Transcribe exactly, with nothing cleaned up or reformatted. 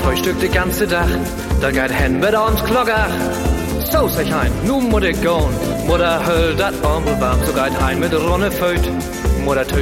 Frühstück de ganze Dach, da geht hen mit uns Glockach. So sag ich ein, nu muss ich gehen, Mutter höll dat Armbel warm, so geht hein mit Ronne Föt. Mutter tö